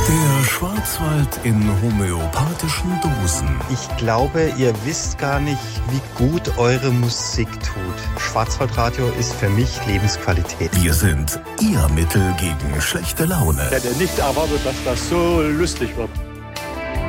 Der Schwarzwald in homöopathischen Dosen. Ich glaube, ihr wisst gar nicht, wie gut eure Musik tut. Schwarzwaldradio ist für mich Lebensqualität. Wir sind Ihr Mittel gegen schlechte Laune. Ich hätte nicht erwartet, dass das so lustig wird.